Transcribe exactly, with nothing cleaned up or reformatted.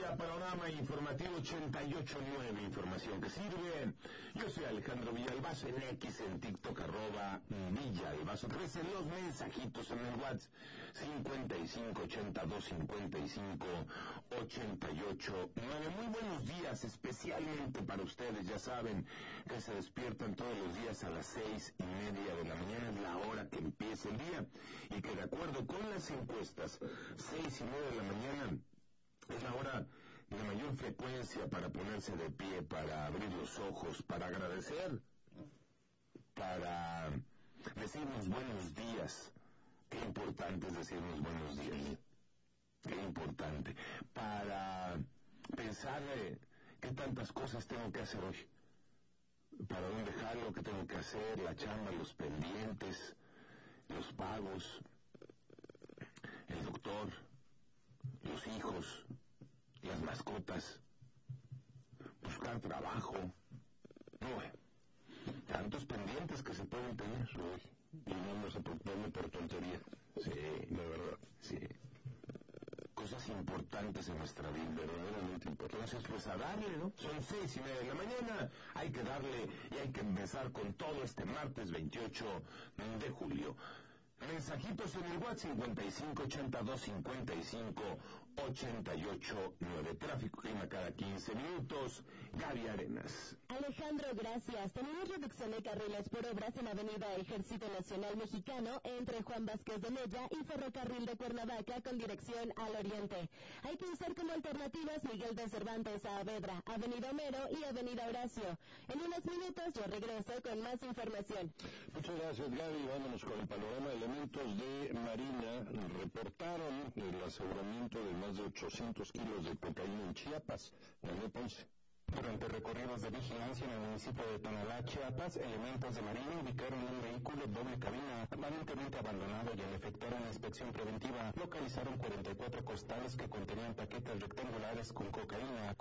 a Panorama Informativo ochenta y ocho nueve, información que sirve. Yo soy Alejandro Villalbazo, en X, en TikTok, arroba Villalbazo. Tres en los mensajitos en el WhatsApp, cincuenta y cinco ochenta y dos cincuenta y cinco ochenta y ocho nueve. Muy buenos días, especialmente para ustedes, ya saben que se despiertan todos los días a las seis y media de la mañana, es la hora que empieza el día, y que de acuerdo con las encuestas, seis y media de la mañana es la hora de mayor frecuencia para ponerse de pie, para abrir los ojos, para agradecer, para decirnos buenos días. Qué importante es decirnos buenos días. Qué importante. Para pensar eh, qué tantas cosas tengo que hacer hoy. Para dónde jalo, qué tengo que hacer, la chamba, los pendientes, los pagos, el doctor, los hijos, las mascotas, buscar trabajo. Bueno, tantos pendientes que se pueden tener hoy y no nos preocupen por tonterías. Sí, de verdad, sí. Cosas importantes en nuestra vida, verdaderamente importantes. Entonces, pues a darle, ¿no? Son seis y media de la mañana, hay que darle y hay que empezar con todo este martes veintiocho de julio. Mensajitos en el WhatsApp, cincuenta y cinco ochenta y dos cincuenta y cinco ochenta y ocho nueve. Tráfico clima cada quince minutos. Gaby Arenas. Alejandro, gracias. Tenemos reducción de carriles por obras en Avenida Ejército Nacional Mexicano entre Juan Vázquez de Mella y Ferrocarril de Cuernavaca con dirección al oriente. Hay que usar como alternativas Miguel de Cervantes a Avedra, Avenida Homero y Avenida Horacio. En unos minutos yo regreso con más información. Muchas gracias, Gaby. Vámonos con el panorama. Elementos de Marina reportaron el aseguramiento de más de ochocientos kilos de cocaína en Chiapas. Daniel Ponce. Durante recorridos de vigilancia en el municipio de Tonalá, Chiapas, elementos de Marina ubicaron un vehículo doble cabina aparentemente abandonado y al efectuar una inspección preventiva localizaron cuarenta y cuatro costales que contenían paquetes rectangulares con cocaína.